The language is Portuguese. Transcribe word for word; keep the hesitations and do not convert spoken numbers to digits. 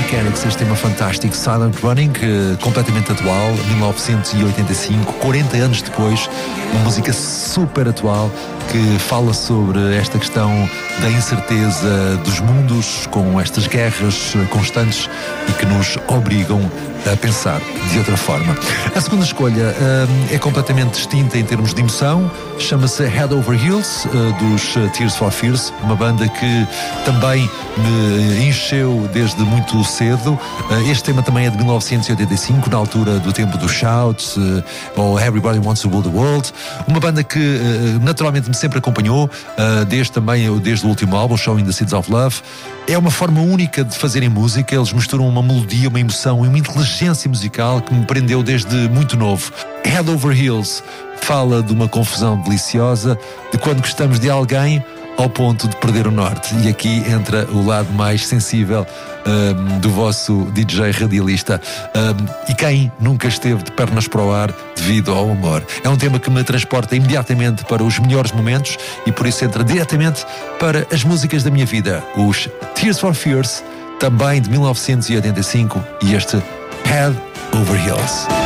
Mechanics, este tema fantástico, Silent Running, completamente atual, mil novecentos e oitenta e cinco, quarenta anos depois, uma música super atual que fala sobre esta questão da incerteza dos mundos, com estas guerras constantes e que nos obrigam a pensar de outra forma. A segunda escolha hum, é completamente distinta em termos de emoção, chama-se Head Over Heels, uh, dos uh, Tears for Fears, uma banda que também me encheu desde muito cedo. Uh, este tema também é de mil novecentos e oitenta e cinco, na altura do tempo do Shout, uh, ou Everybody Wants to Rule the World. Uma banda que uh, naturalmente me sempre acompanhou, uh, desde também desde o último álbum, Showing the Seeds of Love. É uma forma única de fazerem música, eles misturam uma melodia, uma emoção e uma inteligência musical que me prendeu desde muito novo. Head Over Heels fala de uma confusão deliciosa, de quando gostamos de alguém ao ponto de perder o norte. E aqui entra o lado mais sensível um, do vosso D J radialista. Um, e quem nunca esteve de pernas para o ar devido ao amor? É um tema que me transporta imediatamente para os melhores momentos e por isso entra diretamente para as músicas da minha vida. Os Tears for Fears, também de mil novecentos e oitenta e cinco, e este Head Over Heels.